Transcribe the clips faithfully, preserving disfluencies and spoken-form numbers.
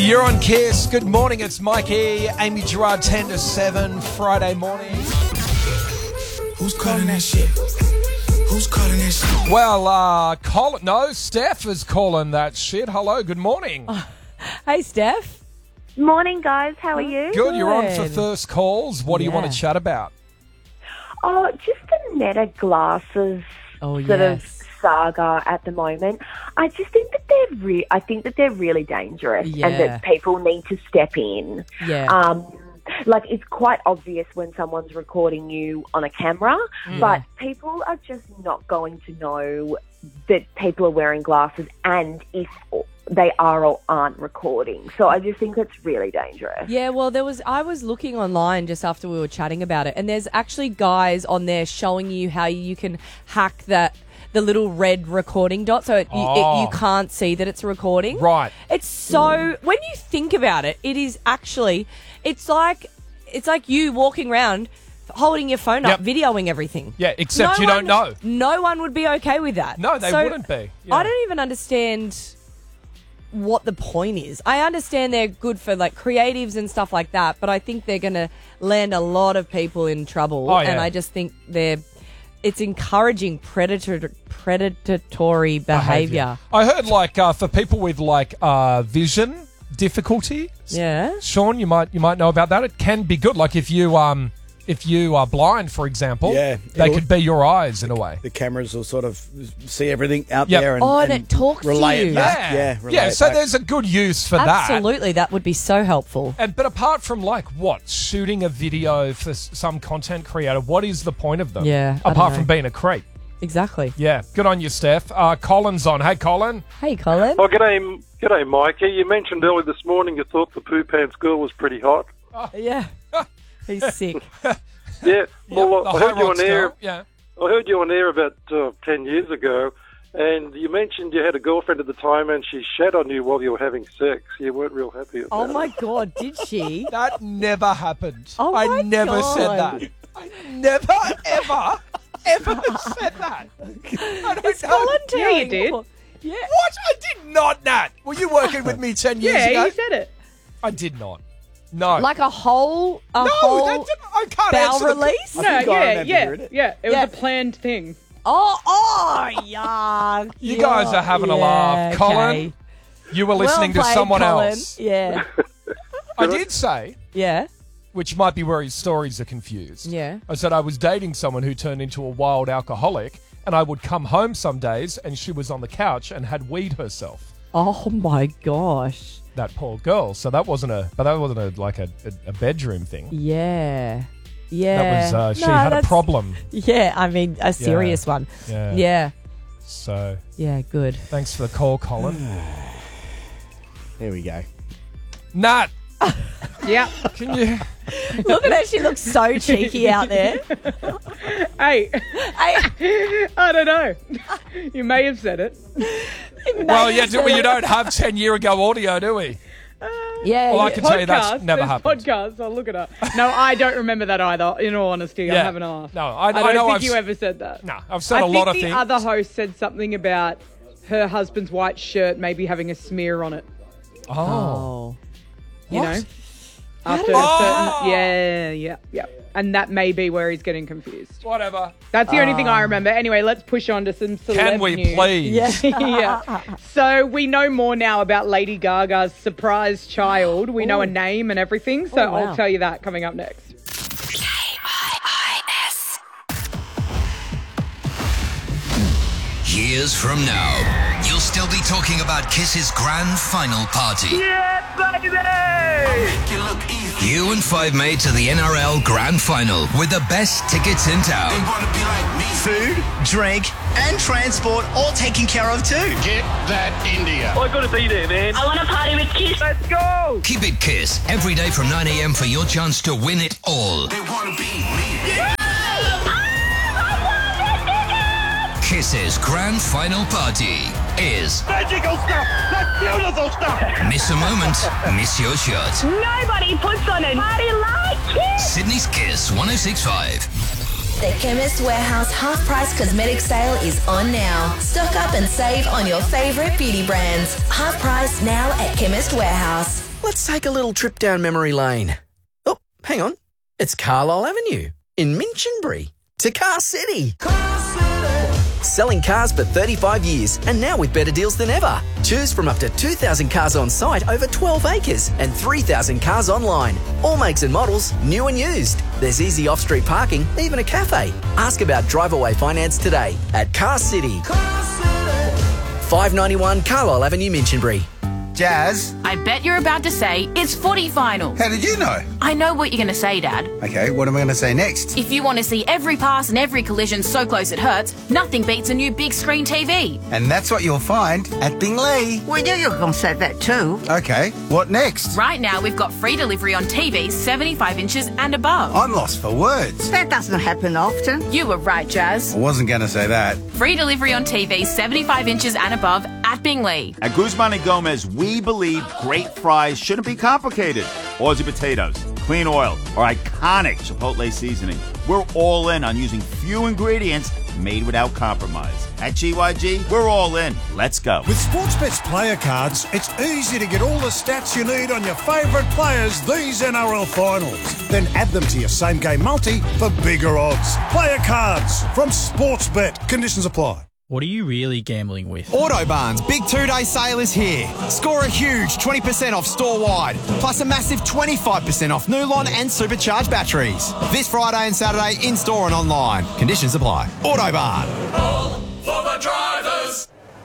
You're on Kiss. Good morning. It's Mikey, Amy Gerard, ten to seven, Friday morning. Who's calling that shit? Who's calling that shit? Well, uh, Colin, no, Steph is calling that shit. Hello, good morning. Oh, hey, Steph. Morning, guys. How are you? Good, you're on for Good. first calls. What do you Yeah. want to chat about? Oh, just the Meta glasses Oh, sort yes. of saga at the moment. I just think that they're re- I think that they're really dangerous, Yeah. and that people need to step in. Yeah. Um, like it's quite obvious when someone's recording you on a camera, but people are just not going to know that people are wearing glasses, and if they are or aren't recording. So I just think it's really dangerous. Yeah, well, there was. I was looking online just after we were chatting about it, and there's actually guys on there showing you how you can hack that the little red recording dot, so it, you, Oh. it, you can't see that it's recording. Right. It's so when you think about it, it is actually. It's like it's like you walking around holding your phone up, Yep. videoing everything. Yeah, except No you don't one- know. No one would be okay with that. No, they So wouldn't be. Yeah. I don't even understand what the point is. I understand they're good for like creatives and stuff like that, but I think they're going to land a lot of people in trouble. Oh, yeah. And I just think they're it's encouraging predator predatory behavior. I heard like uh, for people with like uh, vision difficulty. Yeah. Sean, you might you might know about that. It can be good. Like if you um if you are blind, for example, Yeah, they it'll- could be your eyes in a way. The cameras will sort of see everything out Yep. there and, Oh, and it talks to relay you. it back. Yeah, Yeah, relay yeah. it So back. there's a good use for that. Absolutely, that would be so helpful. And but apart from like what shooting a video for s- some content creator, what is the point of them? Yeah, I don't apart know. from being a creep. Exactly. Yeah, good on you, Steph. Uh, Colin's on. Hey, Colin. Hey, Colin. Oh, g'day, g'day, Mikey. You mentioned earlier this morning you thought the Poo Pants girl was pretty hot. Yeah. He's sick. Yeah, well, The I High heard you Rocks on air. girl. Yeah. I heard you on air about uh, ten years ago, and you mentioned you had a girlfriend at the time, and she shat on you while you were having sex. You weren't real happy about Oh it. my God, did she? That never happened. Oh I my never God. said that. I never, ever, ever said that. I don't Is know. Colin Yeah, you telling- did. Yeah. What? I did not, Nat. Were you working with me ten years Yeah, ago? you said it. I did not. No. Like a whole, a no, whole that didn't, I can't bowel answer the- release? I No, think I yeah, remember yeah, hearing it. yeah. It was Yeah. a planned thing. Oh, oh, yeah. You guys are having a laugh. Colin, you were listening well to played, someone Colin. else. Yeah. I did say, Yeah. which might be where his stories are confused. Yeah. I said I was dating someone who turned into a wild alcoholic, and I would come home some days and she was on the couch and had weed herself. Oh my gosh. That poor girl. So that wasn't a, but that wasn't a like a, a, a bedroom thing. Yeah. Yeah. That was uh, she No, had a that's- problem. Yeah, I mean, a serious one. Yeah. Yeah. So Yeah, good. thanks for the call, Colin. There we go. Nat, Yeah. can you? Look at her. She looks so cheeky out there. Hey, Hey, I don't know. You may have said it. Well, yeah, do, we don't have ten year ago audio, do we? yeah. Well, I yeah. can tell you that's Podcast, never there's happened. Podcast. I'll look it up. No, I don't remember that either. In all honesty, I Yeah. haven't asked. No, I- I I don't know think I've you s- ever said that. No, I've said I a think lot of the things. other host said something about her husband's white shirt maybe having a smear on it. Oh, Oh. You What? know, after Oh! a certain, yeah, yeah, yeah, and that may be where he's getting confused. whatever. That's the only thing I remember. Anyway, let's push on to some celeb Can we news. please? Yeah. yeah. So we know more now about Lady Gaga's surprise child. We know a name and everything. So Oh, wow. I'll tell you that coming up next. Years from now, you'll still be talking about Kiss's grand final party. Yeah, baby! Make it look easy. You and five mates at the N R L Grand Final with the best tickets in They town. wanna be like me. Food, drink, and transport all taken care of too. Get that India. I gotta be there, man. I want to party with Kiss. Let's go! Keep it Kiss every day from nine a.m. for your chance to win it all. They wanna be me. Kiss's grand final party is Magical stuff! That's beautiful stuff! miss a moment, miss your shot. Nobody puts on a party like Kiss. Sydney's Kiss one oh six point five. The Chemist Warehouse half price cosmetic sale is on now. Stock up and save on your favourite beauty brands. Half price now at Chemist Warehouse. let's take a little trip down memory lane. Oh, hang on. It's Carlisle Avenue in Minchinbury to Car City. Car City. Selling cars for thirty-five years and now with better deals than ever. Choose from up to two thousand cars on site over twelve acres and three thousand cars online. All makes and models, new and used. There's easy off-street parking, even a cafe. Ask about drive-away finance today at Car City. Car City. five ninety-one Carlisle Avenue, Minchinbury. Jazz. I bet you're about to say it's footy final. How did you know? I know what you're going to say, Dad. Okay, what am I going to say next? If you want to see every pass and every collision so close it hurts, nothing beats a new big screen T V. And that's what you'll find at Bingley. We knew you were going to say that too. Okay, what next? Right now, we've got free delivery on T Vs seventy-five inches and above. I'm lost for words. That doesn't happen often. You were right, Jazz. I wasn't going to say that. Free delivery on T Vs seventy-five inches and above at Bingley. At Guzman and Gomez, we believe great fries shouldn't be complicated. Aussie potatoes, clean oil, or iconic Chipotle seasoning. We're all in on using few ingredients made without compromise. At G Y G, we're all in. Let's go. With Sportsbet's player cards, it's easy to get all the stats you need on your favourite players these N R L finals. Then add them to your same-game multi for bigger odds. Player cards from Sportsbet. Conditions apply. What are you really gambling with? Autobarn's big two-day sale is here. Score a huge twenty percent off store-wide, plus a massive twenty-five percent off Nulon and supercharged batteries. This Friday and Saturday in-store and online. Conditions apply. Autobarn. All for the drivers.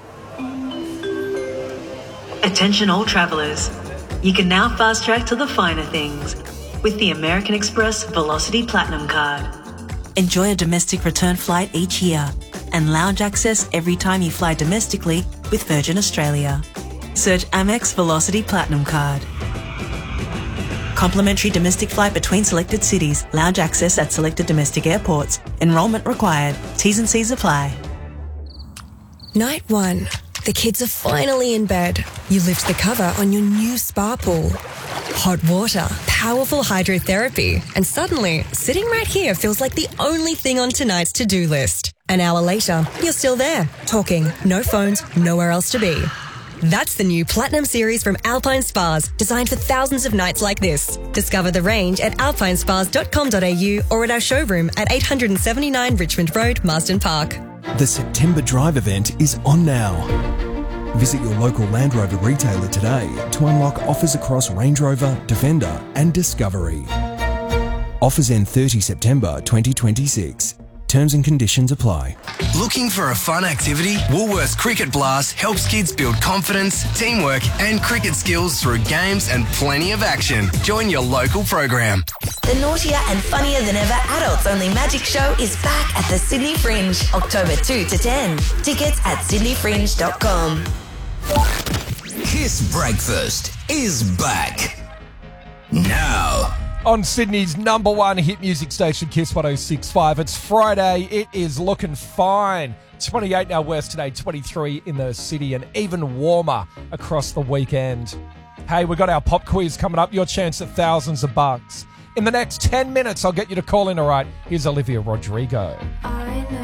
Attention all travellers. You can now fast-track to the finer things with the American Express Velocity Platinum Card. Enjoy a domestic return flight each year and lounge access every time you fly domestically with Virgin Australia. Search Amex Velocity Platinum Card. Complimentary domestic flight between selected cities. Lounge access at selected domestic airports. Enrolment required. T's and C's apply. Night one. The kids are finally in bed. You lift the cover on your new spa pool. Hot water, powerful hydrotherapy, and suddenly, sitting right here feels like the only thing on tonight's to-do list. An hour later, you're still there, talking, no phones, nowhere else to be. That's the new Platinum Series from Alpine Spas, designed for thousands of nights like this. Discover the range at alpine spas dot com dot a u or at our showroom at eight seventy-nine Richmond Road, Marsden Park. The September Drive event is on now. Visit your local Land Rover retailer today to unlock offers across Range Rover, Defender and Discovery. Offers end thirtieth September twenty twenty-six. Terms and conditions apply. Looking for a fun activity? Woolworths Cricket Blast helps kids build confidence, teamwork and cricket skills through games and plenty of action. Join your local program. The naughtier and funnier than ever adults-only magic show is back at the Sydney Fringe, October second to tenth. Tickets at sydney fringe dot com. Kiss Breakfast is back. Now. On Sydney's number one hit music station, Kiss one oh six point five. It's Friday. It is looking fine. twenty-eight now west today, twenty-three in the city, and even warmer across the weekend. Hey, we've got our pop quiz coming up. Your chance at thousands of bucks. In the next ten minutes, I'll get you to call in, all right? Here's Olivia Rodrigo. I know.